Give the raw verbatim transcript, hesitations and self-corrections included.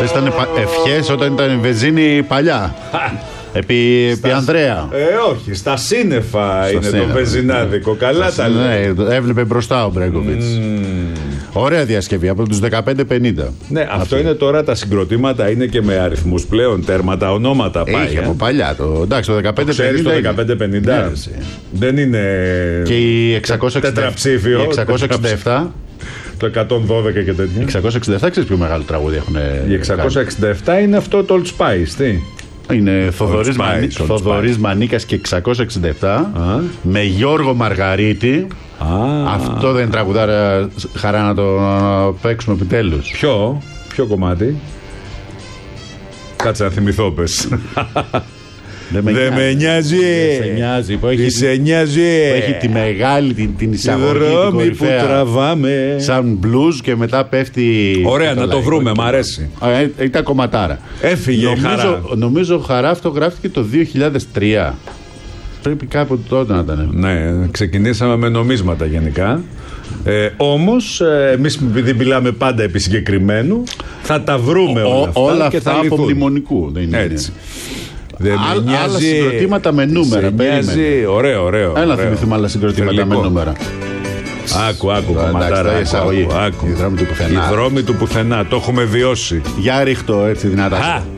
Αυτές ήταν ευχές όταν ήταν η βενζίνη παλιά. Επί, επί Ανδρέα. Ε, όχι, στα σύννεφα στα είναι σύννεφα. Το βενζινάδικο. Καλά τα λέει. Ναι, έβλεπε μπροστά ο Μπρέγκοβιτς. Mm. Ωραία διασκευή από τους δεκαπέντε πενήντα. Ναι, αυτό, αυτό είναι τώρα τα συγκροτήματα, είναι και με αριθμούς πλέον, τέρματα, ονόματα πάει. Είχε ε. από παλιά. Το, εντάξει, το δεκαπέντε πενήντα. Ξέρεις το δεκαπέντε πενήντα. Ναι, δεν είναι. Και η τετραψήφιο. Η εξακόσια εξήντα επτά. Το εκατόν δώδεκα και τέτοια. Η εξακόσια εξήντα επτά, ξέρεις ποιο μεγάλο τραγούδι έχουν. Η εξακόσια εξήντα επτά είναι αυτό το Old Spice, τι. Είναι Θοδωρής, Μανί... Θοδωρής Μανίκας και εξακόσια εξήντα επτά ah. με Γιώργο Μαργαρίτη. Ah. Αυτό δεν είναι τραγουδάρα, χαρά να το παίξουμε επιτέλους. Ποιο, ποιο κομμάτι? Κάτσε να θυμηθώ πες. Δεν με, δεν με νοιάζει. Δεν σε νοιάζει. Που έχει, σε νοιάζει. Που έχει τη μεγάλη την, την εισαγωγή. Δρόμοι που τραβάμε. Σαν blues και μετά πέφτει. Ωραία, να το βρούμε, μ' αρέσει. Ε, ήταν κομματάρα. Έφυγε νομίζω, χαρά. Νομίζω χαρά αυτό γράφτηκε το δύο χιλιάδες τρία. Πρέπει κάποτε τότε να ήταν. Ναι, ξεκινήσαμε με νομίσματα γενικά. Ε, όμως, ε, εμείς επειδή μιλάμε πάντα επί συγκεκριμένου, θα τα βρούμε ο, όλα αυτά. Όλα και αυτά θα από μνημονικού. Δεν είναι έτσι. Δεν Άλλ, νοιάζει... Άλλα συγκροτήματα με νούμερα. Νοιάζει... Ωραίο, ωραίο. Έλα θυμηθούμε άλλα συγκροτήματα Θελικό. Με νούμερα. Άκου, άκου, κομματάρα. Οι δρόμοι του πουθενά. Οι δρόμοι του πουθενά. Το έχουμε βιώσει. Για ρίχτω έτσι δυνατά.